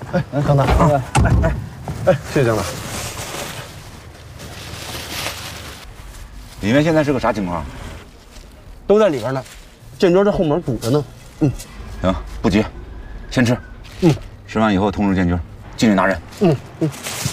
哎，江大，谢谢江大。 里面现在是个啥情况？ 都在里边呢，建军这后门堵着呢。 行，不急，先吃。吃完以后通知建军，纪律拿人。